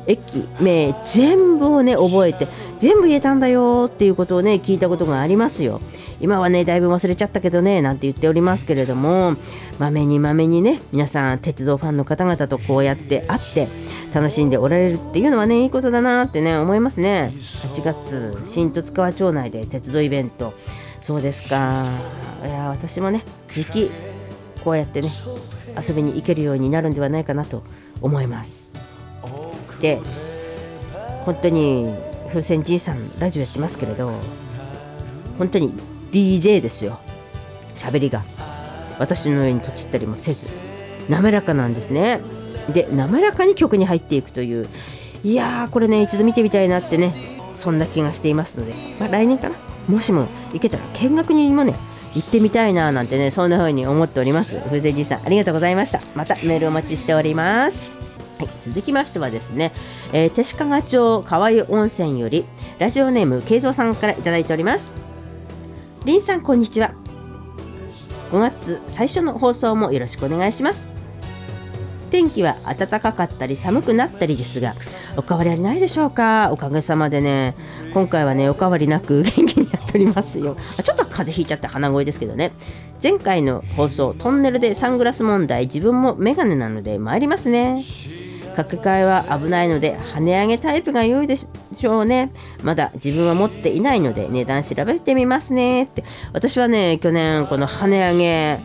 駅名全部をね覚えて全部言えたんだよっていうことをね聞いたことがありますよ。今はねだいぶ忘れちゃったけどねなんて言っておりますけれども、まめにね皆さん鉄道ファンの方々とこうやって会って楽しんでおられるっていうのはねいいことだなってね思いますね。8月新十津川町内で鉄道イベント、そうですか。いや私もね時期こうやってね遊びに行けるようになるんではないかなと思います。で本当に風船じいさんラジオやってますけれど本当に DJ ですよ。喋りが私のようにとちったりもせず滑らかなんですね。で滑らかに曲に入っていくという、いやーこれね一度見てみたいなってねそんな気がしていますので、来年かなもしも行けたら見学にもね行ってみたいななんてねそんな風に思っております。風船じいさんありがとうございました。またメールお待ちしております。はい、続きましてはですね、手鹿賀町川湯温泉よりラジオネーム慶三さんからいただいております。りんさんこんにちは。5月最初の放送もよろしくお願いします。天気は暖かかったり寒くなったりですがお変わりありないでしょうか。おかげさまでね今回はねお変わりなく元気にやっておりますよ。ちょっと風邪ひいちゃって鼻声ですけどね。前回の放送トンネルでサングラス問題、自分もメガネなので参りますね。掛け替えは危ないので跳ね上げタイプが良いでしょうね。まだ自分は持っていないので値段調べてみますねって。私はね去年この跳ね上げ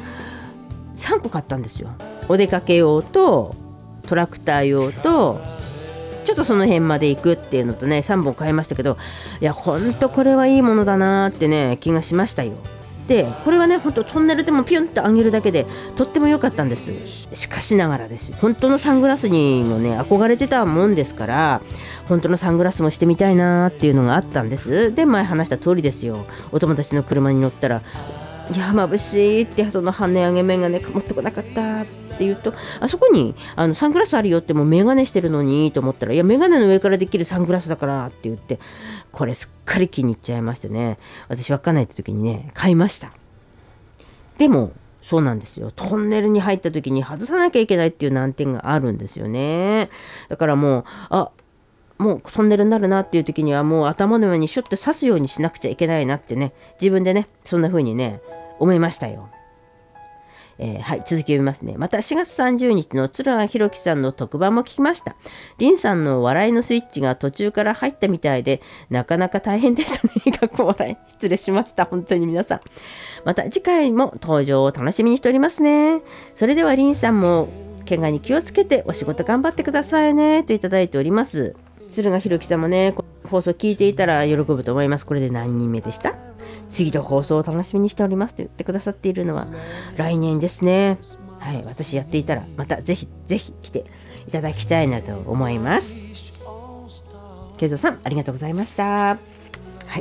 3個買ったんですよ。お出かけ用とトラクター用とちょっとその辺まで行くっていうのとね3本買いましたけど、いやほんとこれはいいものだなってね気がしましたよ。でこれはね本当トンネルでもピュンと上げるだけでとっても良かったんです。しかしながらですよ、本当のサングラスにもね憧れてたもんですから本当のサングラスもしてみたいなっていうのがあったんです。で前話した通りですよ。お友達の車に乗ったらいや眩しいってその跳ね上げメガネ持ってこなかったって言うと、あそこにサングラスあるよってもうメガネしてるのにと思ったら、いやメガネの上からできるサングラスだからって言って、これすっかり気に入っちゃいましてね、私稚内って時にね買いました。でもそうなんですよ、トンネルに入った時に外さなきゃいけないっていう難点があるんですよね。だからもうトンネルになるなっていう時にはもう頭の上にシュッと刺すようにしなくちゃいけないなってね、自分でねそんな風にね思いましたよ。はい、続き読みますね。また4月30日の鶴賀弘樹さんの特番も聞きました。リンさんの笑いのスイッチが途中から入ったみたいでなかなか大変でしたね。かっこ笑い失礼しました。本当に皆さん、また次回も登場を楽しみにしておりますね。それではリンさんも怪我に気をつけてお仕事頑張ってくださいねといただいております。鶴賀弘樹さんもね放送聞いていたら喜ぶと思います。これで何人目でした？次の放送を楽しみにしておりますと言ってくださっているのは来年ですね。はい、私やっていたらまたぜひぜひ来ていただきたいなと思います。慶三さんありがとうございました。はい、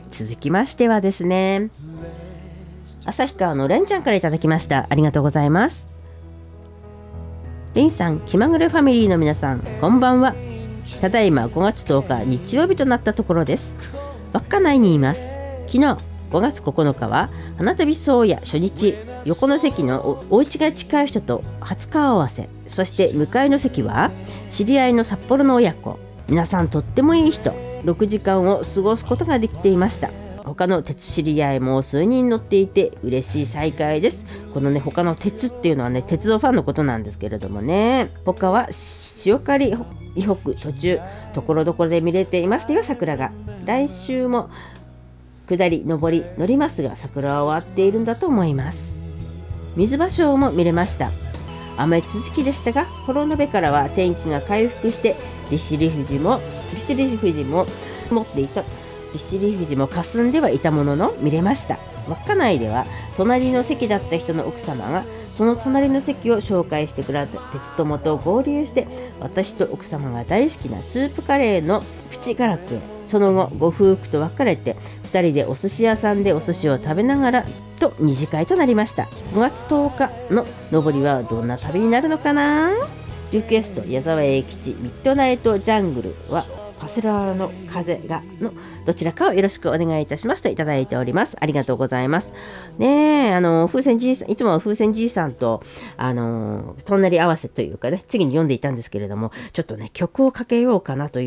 続きましてはですね、旭川のれんちゃんからいただきました。ありがとうございます。れんさん、気まぐれファミリーの皆さん、こんばんは。ただいま5月10日日曜日となったところです。稚内にいます。昨日5月9日は花旅宗谷初日、横の席の お家が近い人と初顔合わせ、そして向かいの席は知り合いの札幌の親子。皆さんとってもいい人、6時間を過ごすことができていました。他の鉄知り合いも数人乗っていて嬉しい再会です。このね他の鉄っていうのはね鉄道ファンのことなんですけれどもね、他は潮狩以北途中ところどころで見れていましたよ。桜が来週も下り上り乗りますが桜は終わっているんだと思います。水場ショーも見れました。雨続きでしたが幌延からは天気が回復して利尻富士も持っていた利尻富士も霞んではいたものの見れました。稚内では隣の席だった人の奥様がその隣の席を紹介してくれた鉄友と合流して私と奥様が大好きなスープカレーのプチガラクへ、その後ご夫婦と別れて2人でお寿司屋さんでお寿司を食べながらと二次会となりました。5月10日の上りはどんな旅になるのかな。リクエスト矢沢永吉ミッドナイトジャングルはパセラの風がのどちらかをよろしくお願いいたしますといただいております。ありがとうございますね。風船じいさん、いつもは風船じいさんと隣り合わせというかね次に読んでいたんですけれども、ちょっとね曲をかけようかなという